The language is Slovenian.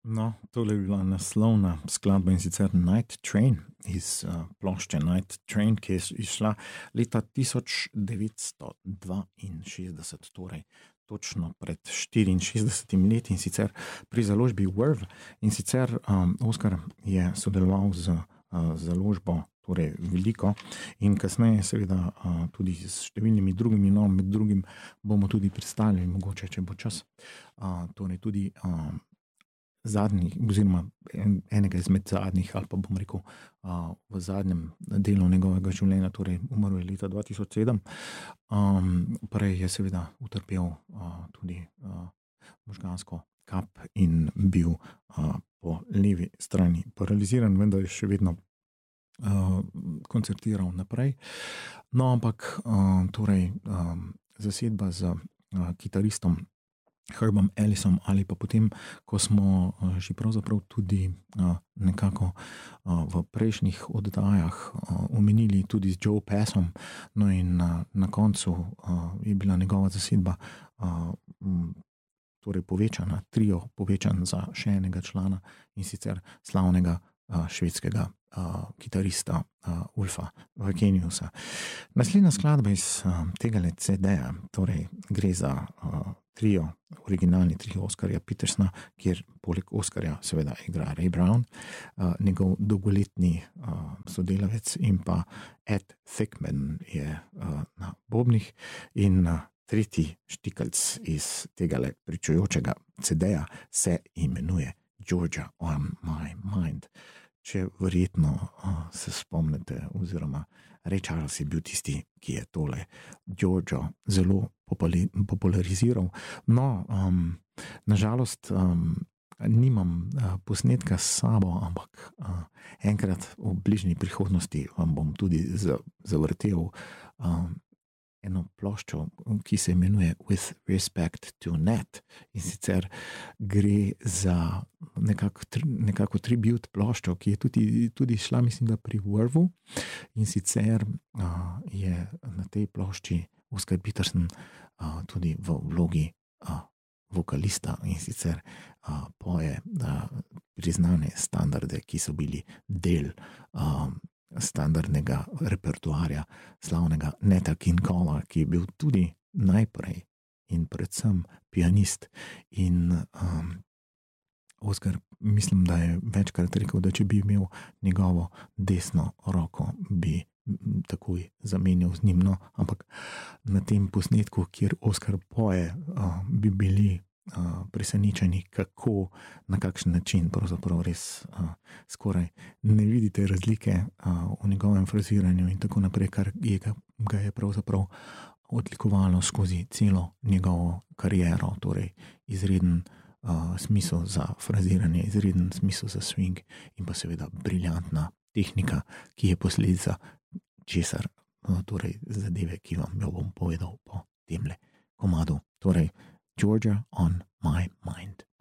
No, tole bi bila naslovna skladba in sicer Night Train iz plošče Night Train, ki je izšla leta 1962, torej točno pred 64 leti in sicer pri založbi Verve. In sicer Oskar je sodeloval z založbo, torej veliko, in kasneje seveda tudi s številnimi drugimi, no med drugim bomo tudi predstavili, mogoče če bo čas, torej tudi zadnjih, oziroma enega izmed zadnjih, ali pa bom rekel v zadnjem delu njegovega življenja, torej umrl je leta 2007. Prej je seveda utrpel tudi možgansko kap in bil po levi strani paraliziran, vendar je še vedno koncertiral naprej. No, ampak torej zasedba z kitaristom Herbom Ellisom, ali pa potem, ko smo že pravzaprav tudi nekako v prejšnjih oddajah omenili tudi z Joe Passom, no in na koncu je bila njegova zasedba torej povečana, trio povečan za še enega člana, in sicer slavnega švedskega kitarista Ulfa Vakeniusa. Naslednja skladba iz tega CD-ja, torej gre za trio, originalni trio Oskarja Petersona, kjer poleg Oskarja seveda igra Ray Brown, njegov dolgoletni sodelavec, in pa Ed Thickman je na bobnih, in tretji štikelc iz tega pričujočega CD-ja se imenuje Georgia on my mind. Če verjetno se spomnite, oziroma Ray Charles je bil tisti, ki je tole Georgio zelo populariziral. No, nažalost nimam posnetka s sabo, ampak enkrat v bližnji prihodnosti vam bom tudi zavrtel eno ploščo, ki se imenuje With Respect to Nat, in sicer gre za nekako tribute ploščo, ki je tudi šla, mislim, da pri Vervu, in sicer je na tej plošči Oscar Peterson tudi v vlogi vokalista, in sicer poje priznane standarde, ki so bili del standardnega repertoarja slavnega Nata King Cola, ki je bil tudi najprej in predvsem pianist. In Oscar, mislim, da je večkrat rekel, da če bi imel njegovo desno roko, bi takoj zamenjal z njim. No, ampak na tem posnetku, kjer Oscar poje, bi bili presenečeni, kako, na kakšen način pravzaprav res skoraj ne vidite razlike v njegovem fraziranju in tako naprej, kar ga je pravzaprav odlikovalo skozi celo njegovo kariero, torej izreden smisel za fraziranje, izreden smisel za swing in pa seveda briljantna tehnika, ki je posledica česar, torej zadeve, ki vam jo bom povedal po temle komadu. Torej Georgia on my mind.